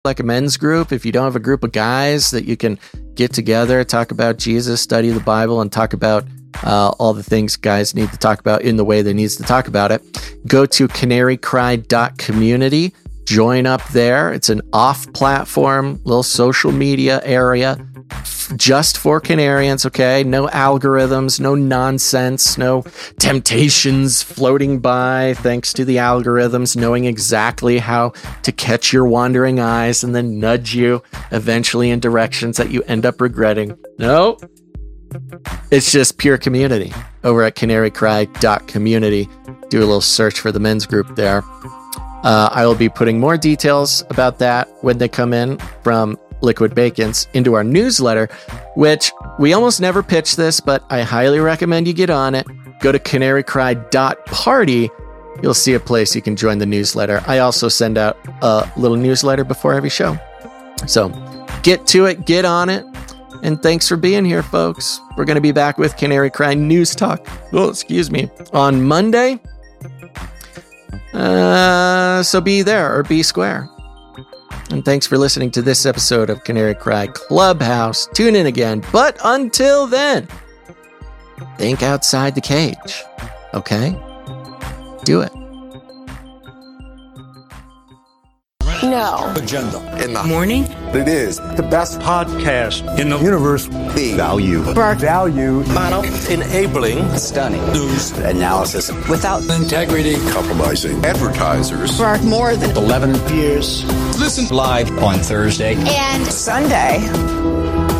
like a men's group, if you don't have a group of guys that you can get together, talk about Jesus, study the Bible, and talk about all the things guys need to talk about in the way they needs to talk about it, go to canarycry.community. Join up there. It's an off-platform, little social media area just for Canarians, okay? No algorithms, no nonsense, no temptations floating by thanks to the algorithms knowing exactly how to catch your wandering eyes and then nudge you eventually in directions that you end up regretting. No. It's just pure community over at canarycry.community. Do a little search for the men's group there. I will be putting more details about that when they come in from Liquid Bacons into our newsletter, which we almost never pitch this, but I highly recommend you get on it. Go to canarycry.party. You'll see a place you can join the newsletter. I also send out a little newsletter before every show. So get to it, get on it. And thanks for being here, folks. We're going to be back with Canary Cry News Talk. Oh, excuse me. On Monday. So be there or be square. And thanks for listening to this episode of Canary Cry Clubhouse. Tune in again. But until then, think outside the cage. Okay? Do it. No. Agenda. In the morning. It is the best podcast in the universe. The value. Value. Model. Enabling. Stunning. News. Analysis. Without Integrity. Compromising. Advertisers. For more than 11 years. Listen live on Thursday and Sunday.